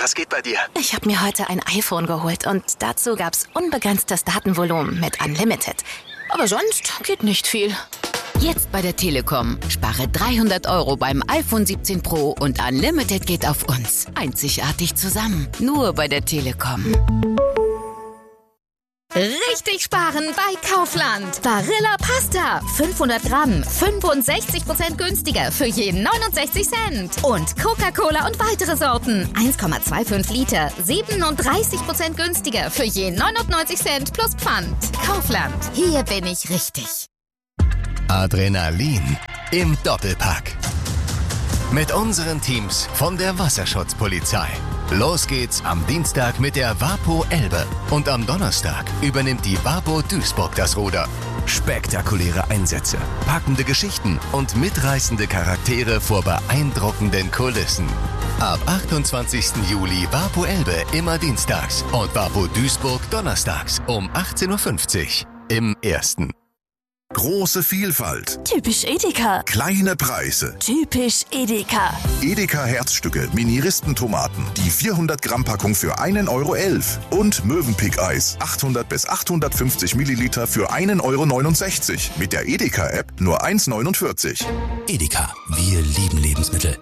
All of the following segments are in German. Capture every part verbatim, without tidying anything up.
Was geht bei dir? Ich habe mir heute ein iPhone geholt und dazu gab's unbegrenztes Datenvolumen mit Unlimited. Aber sonst geht nicht viel. Jetzt bei der Telekom. Spare dreihundert Euro beim iPhone siebzehn Pro und Unlimited geht auf uns. Einzigartig zusammen. Nur bei der Telekom. Richtig sparen bei Kaufland. Barilla Pasta. fünfhundert Gramm. fünfundsechzig Prozent günstiger für jeden neunundsechzig Cent. Und Coca-Cola und weitere Sorten. eins Komma fünfundzwanzig Liter. siebenunddreißig Prozent günstiger für jeden neunundneunzig Cent plus Pfand. Kaufland. Hier bin ich richtig. Adrenalin im Doppelpack. Mit unseren Teams von der Wasserschutzpolizei. Los geht's am Dienstag mit der Wapo Elbe und am Donnerstag übernimmt die Wapo Duisburg das Ruder. Spektakuläre Einsätze, packende Geschichten und mitreißende Charaktere vor beeindruckenden Kulissen. Ab achtundzwanzigsten Juli Wapo Elbe immer dienstags und Wapo Duisburg donnerstags um achtzehn Uhr fünfzig im Ersten. Große Vielfalt. Typisch Edeka. Kleine Preise. Typisch Edeka. Edeka Herzstücke, Mini-Ristentomaten. Die vierhundert Gramm Packung für einen Euro elf. Und Mövenpick-Eis, achthundert bis achthundertfünfzig Milliliter für einen Euro neunundsechzig. Mit der Edeka-App nur eins neunundvierzig. Edeka, wir lieben Lebensmittel.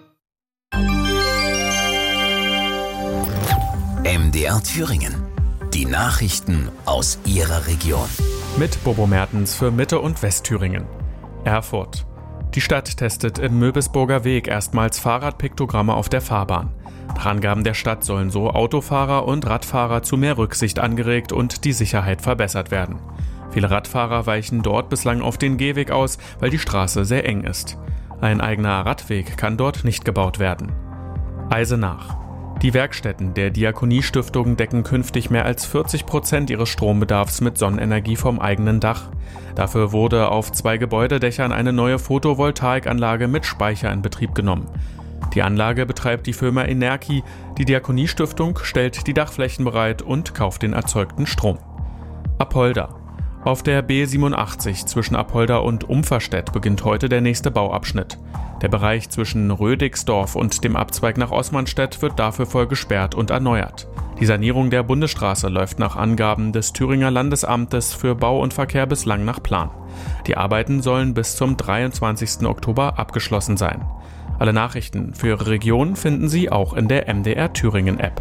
M D R Thüringen. Die Nachrichten aus Ihrer Region. Mit Bobo Mertens für Mitte- und Westthüringen. Erfurt. Die Stadt testet im Möbisburger Weg erstmals Fahrradpiktogramme auf der Fahrbahn. Nach Angaben der Stadt sollen so Autofahrer und Radfahrer zu mehr Rücksicht angeregt und die Sicherheit verbessert werden. Viele Radfahrer weichen dort bislang auf den Gehweg aus, weil die Straße sehr eng ist. Ein eigener Radweg kann dort nicht gebaut werden. Eisenach. Die Werkstätten der Diakoniestiftung decken künftig mehr als vierzig Prozent ihres Strombedarfs mit Sonnenenergie vom eigenen Dach. Dafür wurde auf zwei Gebäudedächern eine neue Photovoltaikanlage mit Speicher in Betrieb genommen. Die Anlage betreibt die Firma Enerki, die Diakoniestiftung stellt die Dachflächen bereit und kauft den erzeugten Strom. Apolda. Auf der B siebenundachtzig zwischen Apolda und Umferstedt beginnt heute der nächste Bauabschnitt. Der Bereich zwischen Rödigsdorf und dem Abzweig nach Osmanstedt wird dafür voll gesperrt und erneuert. Die Sanierung der Bundesstraße läuft nach Angaben des Thüringer Landesamtes für Bau und Verkehr bislang nach Plan. Die Arbeiten sollen bis zum dreiundzwanzigsten Oktober abgeschlossen sein. Alle Nachrichten für Ihre Region finden Sie auch in der M D R Thüringen App.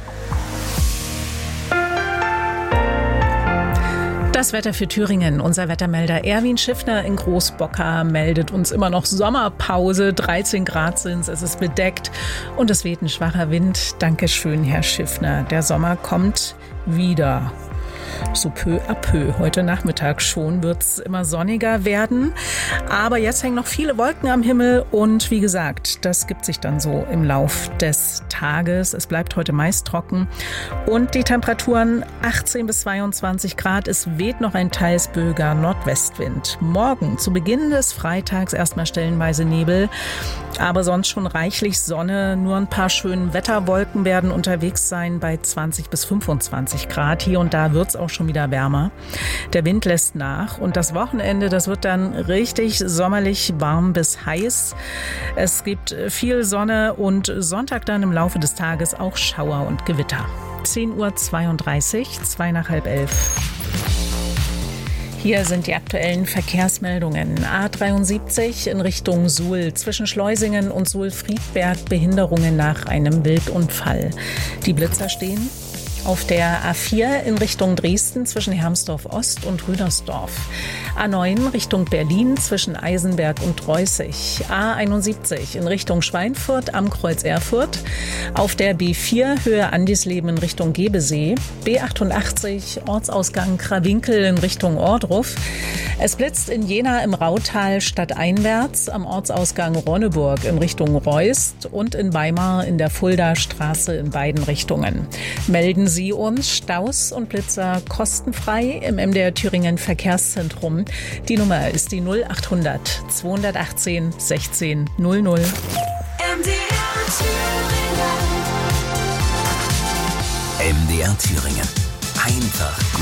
Das Wetter für Thüringen. Unser Wettermelder Erwin Schiffner in Großbocker meldet uns immer noch Sommerpause. dreizehn Grad sind es, es ist bedeckt und es weht ein schwacher Wind. Dankeschön, Herr Schiffner. Der Sommer kommt wieder. So peu à peu. Heute Nachmittag schon wird es immer sonniger werden. Aber jetzt hängen noch viele Wolken am Himmel und wie gesagt, das gibt sich dann so im Lauf des Tages. Es bleibt heute meist trocken und die Temperaturen achtzehn bis zweiundzwanzig Grad. Es weht noch ein teils böiger Nordwestwind. Morgen zu Beginn des Freitags erstmal stellenweise Nebel, aber sonst schon reichlich Sonne. Nur ein paar schöne Wetterwolken werden unterwegs sein bei zwanzig bis fünfundzwanzig Grad. Hier und da wird es auch schon wieder wärmer. Der Wind lässt nach und das Wochenende, das wird dann richtig sommerlich warm bis heiß. Es gibt viel Sonne und Sonntag dann im Laufe des Tages auch Schauer und Gewitter. zehn Uhr zweiunddreißig, zwei nach halb elf. Hier sind die aktuellen Verkehrsmeldungen. A dreiundsiebzig in Richtung Suhl. Zwischen Schleusingen und Suhl-Friedberg Behinderungen nach einem Wildunfall. Die Blitzer stehen. Auf der A vier in Richtung Dresden zwischen Hermsdorf Ost und Rüdersdorf. A neun Richtung Berlin zwischen Eisenberg und Reußig. A einundsiebzig in Richtung Schweinfurt am Kreuz Erfurt. Auf der B vier Höhe Andisleben in Richtung Gebesee. B achtundachtzig Ortsausgang Krawinkel in Richtung Ohrdruf. Es blitzt in Jena im Rautal stadteinwärts am Ortsausgang Ronneburg in Richtung Reust und in Weimar in der Fulda Straße in beiden Richtungen. Melden Sie uns Staus und Blitzer kostenfrei im M D R Thüringen Verkehrszentrum. Die Nummer ist die null achthundert zweihundertachtzehn sechzehn null null. M D R Thüringen. M D R Thüringen. Einfach